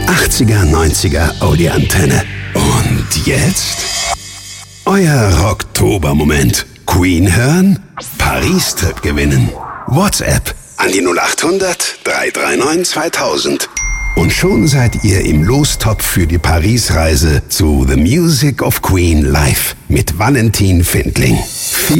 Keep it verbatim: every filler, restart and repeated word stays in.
achtziger, neunziger Audi-Antenne. Und jetzt? Euer Rocktober-Moment. Queen hören? Paris-Trip gewinnen. WhatsApp an die null acht hundert, drei drei neun, zweitausend. Und schon seid ihr im Lostopf für die Paris-Reise zu The Music of Queen live mit Valentin Findling.